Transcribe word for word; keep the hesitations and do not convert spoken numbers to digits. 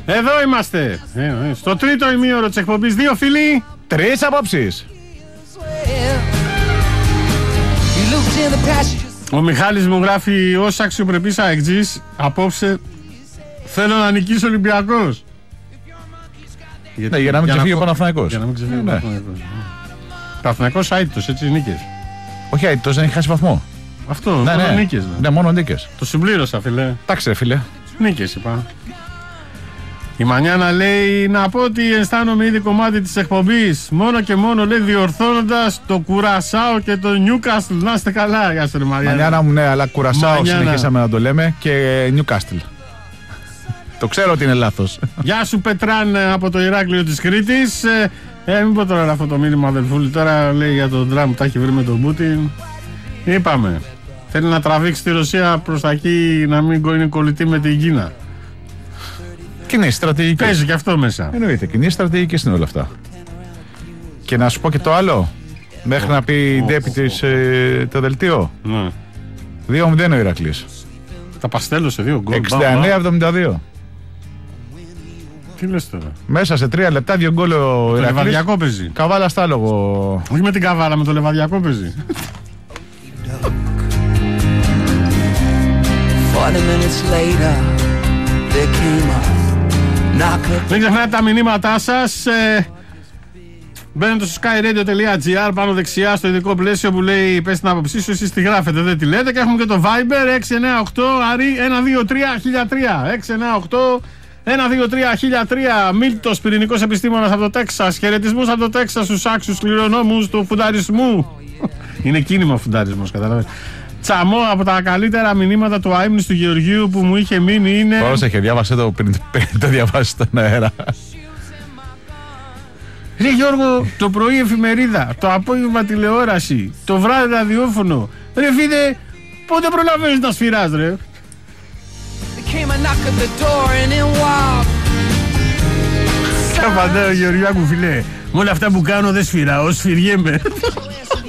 Εδώ είμαστε. Ε, ε, στο τρίτο ημίωρο της εκπομπής. Δύο φίλοι, τρεις απόψεις. Ο Μιχάλης μου γράφει: ως αξιοπρεπής αεκτζής, απόψε θέλω να νικήσει ο Ολυμπιακός. Ναι, για να μην ξεφύγει ο Παναθηναϊκός. Για να μην ξεφύγει ο Παναθηναϊκός. Παναθηναϊκός άιτος, έτσι, νίκες. Όχι άιτος, δεν έχει χάσει βαθμό. Αυτό, ναι, μόνο ναι. νίκες. Ναι, μόνο νίκες. Το συμπλήρωσα, φίλε. Εντάξει, ρε φίλε. Νίκες είπα. Η Μανιάνα λέει: να πω ότι αισθάνομαι ήδη κομμάτι της εκπομπής. Μόνο και μόνο, λέει, διορθώνοντας το Κουρασάο και το Νιούκαστλ. Να είστε καλά, γεια σας, Μανιάνα. Μανιάνα μου, ναι, αλλά Κουρασάο Μανιάνα. συνεχίσαμε να το λέμε και Νιούκαστλ. Το ξέρω ότι είναι λάθος. Γεια σου, Πετράν, από το Ηράκλειο της Κρήτης. Ε, ε, μην πω τώρα αυτό το μήνυμα, αδελφούλη. Τώρα λέει για τον Τραμπ που τα έχει βρει με τον Πούτιν. Είπαμε. Θέλει να τραβήξει τη Ρωσία προς τα εκεί, να μην είναι κολλητή με την Κίνα. Κοινή στρατηγική. Παίζει και αυτό μέσα. Εννοείται, κοινή στρατηγική είναι όλα αυτά. Και να σου πω και το άλλο. Μέχρι oh. να πει η oh. Ντέπη της ε, το δελτίο. Ναι. δύο μηδέν ο Ηρακλής. Τα παστέλωσε δύο γκολ. εξήντα εννέα εβδομήντα δύο. Τι λες τώρα. Μέσα σε τρία λεπτά δύο γκολ ο Ηρακλής. Το Λεβαδιακό παίζει. Καβάλα στάλογο. Όχι με την Καβάλα, με το Λεβαδιακό παίζει. Μην ξεχνάτε τα μηνύματά σας. ε, Μπαίνετε στο skyradio.gr, πάνω δεξιά στο ειδικό πλαίσιο που λέει πες την άποψή σου, εσείς τη γράφετε, δεν τη λέτε. Και έχουμε και το Viber έξι εννιά οκτώ ένα δύο τρία χίλια τρία. έξι εννιά οκτώ ένα δύο τρία χίλια τρία. Μίλτος, πυρηνικός επιστήμονας από το Τέξας. Χαιρετισμούς από το Τέξας στους άξιους κληρονόμους του φουνταρισμού. Είναι κίνημα ο φουνταρισμός, καταλαβαίνετε. Τσαμό, από τα καλύτερα μηνύματα του αείμνης του Γεωργίου που μου είχε μείνει είναι. Πρόσεχε, διάβασε το πριν το διαβάσει στον αέρα. Ρε Γιώργο, το πρωί εφημερίδα, το απόγευμα τηλεόραση, το βράδυ ραδιόφωνο. Ρε φίλε, πότε προλαβαίνεις να σφυράς, ρε. Καπαντάω Γεωργιάκου, φίλε. Με όλα αυτά που κάνω δεν σφυράω, σφυριέμαι.